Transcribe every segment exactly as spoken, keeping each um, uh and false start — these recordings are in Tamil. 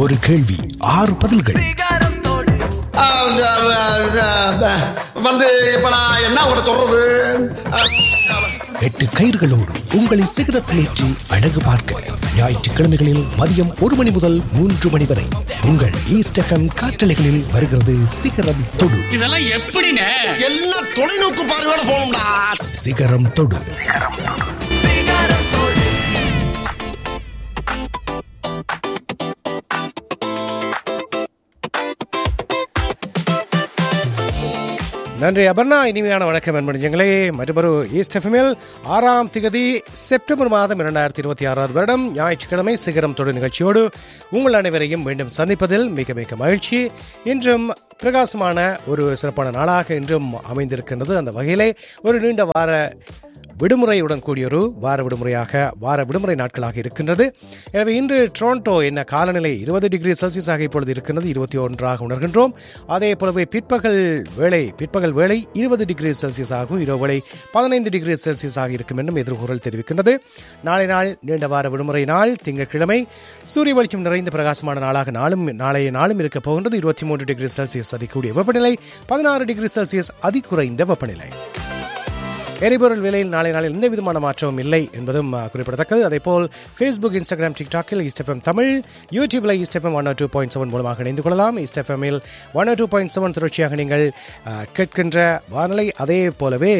ஒரு கேள்வி, ஆறு பதில்கள். வந்து இப்ப நான் என்ன உங்களை சொல்றது? எட்டு கயிர்களோடு உங்களை சிகரத்திலேற்றி அழகு பார்க்க ஞாயிற்றுக்கிழமைகளில் மதியம் ஒரு மணி முதல் மூன்று மணி வரை உங்கள் ஈஸ்ட் எஃப்எம் காற்றலைகளில் வருகிறது சிகரம் தொடு. இதெல்லாம் எப்படின்னு எல்லாம் தொலைநோக்கு பார்வையோட போகணும்டா. சிகரம் தொடு. நன்றி அபர்ணா. இனிமையான வணக்கம் என்பனே. மற்றொரு ஈஸ்ட் எஃப்எம்மில் ஆறாம் திகதி செப்டம்பர் மாதம் இரண்டாயிரத்தி இருபத்தி ஆறாவது வருடம் ஞாயிற்றுக்கிழமை சிகரம் தொடு நிகழ்ச்சியோடு உங்கள் அனைவரையும் மீண்டும் சந்திப்பதில் மிக மிக மகிழ்ச்சி. இன்றும் பிரகாசமான ஒரு சிறப்பான நாளாக இன்றும் அமைந்திருக்கின்றது. அந்த வகையிலே ஒரு நீண்ட வார விடுமுறையுடன் கூடிய ஒரு வார விடுமுறையாக வார விடுமுறை நாட்களாக இருக்கின்றது. எனவே இன்று டொரண்டோ என்ன காலநிலை இருபது டிகிரி செல்சியஸாக இப்பொழுது இருக்கின்றது, இருபத்தி ஒன்றாக உணர்கின்றோம். அதே போலவே பிற்பகல் வேளை பிற்பகல் வேளை இருபது டிகிரி செல்சியஸாகவும் இரவு வேளை பதினைந்து டிகிரி செல்சியஸாக இருக்கும் என்றும் எதிர்கூறல் தெரிவிக்கின்றது. நாளை நாள் நீண்ட வார விடுமுறை நாள் திங்கட்கிழமை சூரிய வெளிச்சம் நிறைந்த பிரகாசமான நாளாக நாளும் நாளைய நாளும் இருக்கப் போகின்றது. இருபத்தி மூன்று டிகிரி செல்சியஸ் அதிகூடிய வெப்பநிலை, பதினாறு டிகிரி செல்சியஸ் அதிகுறைந்த வெப்பநிலை. எரிபொருள் விலையில் நாளை நாளில் எந்த விதமான மாற்றமும் இல்லை என்பதும் குறிப்பிடத்தக்கது. அதேபோல் Facebook, Instagram, டிக்டாக்கில் east FM Tamil, யூடியூபில் east FM one two point seven மூலமாக இணைந்து கொள்ளலாம். ஈஸ்ட் எஃப்எம்மில் ஒன் டூ பாயிண்ட் செவன் தொடர்ச்சியாக நீங்கள் கேட்கின்ற வானொலி. அதே போலவே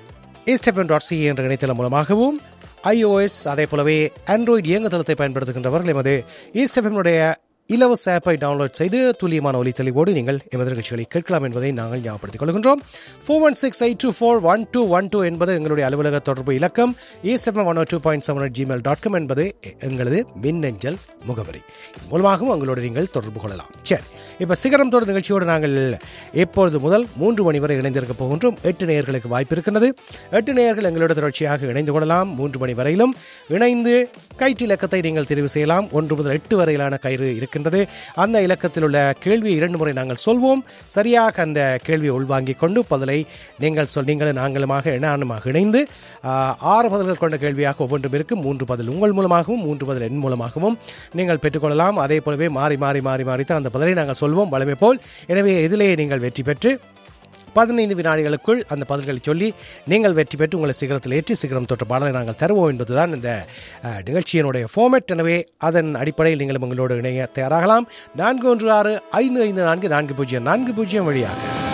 ஈஸ்ட் எஃப்எம் டாட் சிஏ என்ற இணையதளம் மூலமாகவும் ஐஓஎஸ் அதே போலவே ஆண்ட்ராய்டு இயங்குதளத்தை பயன்படுத்துகின்றவர்கள் எமது ஈஸ்ட் எஃப்எம்னுடைய இலவச ஆப்பை டவுன்லோட் செய்து துல்லியமான ஒலி தெளிவோடு நீங்கள் எமது நிகழ்ச்சிகளை கேட்கலாம் என்பதை நாங்கள் ஞாபகப்படுத்திக் கொள்கின்றோம். Four one six eight two four one two one two என்பது எங்களுடைய அலுவலக தொடர்பு இலக்கம். East FM one two point seven at Gmail dot com என்பது எங்களது மின்னஞ்சல் முகவரி. மூலமாகவும் உங்களோடு நீங்கள் தொடர்பு கொள்ளலாம். சரி, இப்போ சிகரம் தொடர் நிகழ்ச்சியோடு நாங்கள் எப்பொழுது முதல் மூன்று மணி வரை இணைந்திருக்க போகின்றோம். எட்டு நேயர்களுக்கு வாய்ப்பு இருக்கின்றது. எட்டு நேயர்கள் எங்களோட தொடர்ச்சியாக இணைந்து கொள்ளலாம். மூன்று மணி வரையிலும் இணைந்து கயிற்று இலக்கத்தை நீங்கள் தெரிவு செய்யலாம். ஒன்று முதல் எட்டு வரையிலான கயிறு இருக்கின்றது. அந்த இலக்கத்தில் உள்ள கேள்வியை இரண்டு முறை நாங்கள் சொல்வோம். சரியாக அந்த கேள்வியை உள்வாங்கிக் கொண்டு பதிலை நீங்கள் சொல் நீங்களும் நாங்களுமாக எண்ணமாக இணைந்து ஆறு பதில்கள் கொண்ட கேள்வியாக ஒவ்வொன்றும் இருக்கும். மூன்று பதில் உங்கள் மூலமாகவும் மூன்று பதில் எண் மூலமாகவும் நீங்கள் பெற்றுக்கொள்ளலாம். அதே போலவே மாறி மாறி மாறி மாறித்தான் அந்த பதிலை நாங்கள் சொல்வோம் வழமை போல். எனவே இதிலேயே நீங்கள் வெற்றி பெற்று பதினைந்து வினாடிகளுக்குள் அந்த பதில்களை சொல்லி நீங்கள் வெற்றி பெற்று உங்களை சிகரத்தில் ஏற்றி சிகரம் தொற்ற பாடலை நாங்கள் தருவோம் என்பதுதான் இந்த நிகழ்ச்சியினுடைய ஃபார்மேட். எனவே அதன் அடிப்படையில் நீங்கள் உங்களோடு இணைய தயாராகலாம். நான்கு ஒன்று ஆறு ஐந்து ஐந்து நான்கு நான்கு பூஜ்ஜியம் நான்கு பூஜ்ஜியம் வழியாக